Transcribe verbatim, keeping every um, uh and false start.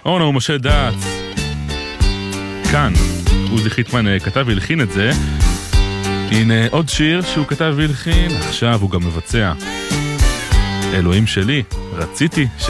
אורנה ומשה דעת. כאן, עוזי חיטמן כתב והלחין את זה. הנה עוד שיר שהוא כתב והלחין, עכשיו הוא גם מבצע. אלוהים שלי, רציתי ש...